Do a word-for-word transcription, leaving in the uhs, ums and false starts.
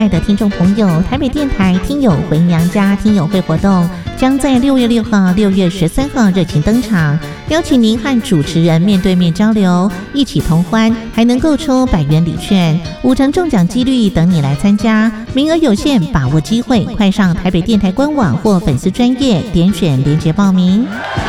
爱的听众朋友，台北电台听友回娘家听友会活动将在六月六号、六月十三号热情登场，邀请您和主持人面对面交流，一起同欢，还能够抽百元礼券，五成中奖几率等你来参加，名额有限，把握机会，快上台北电台官网或粉丝专页点选连结报名。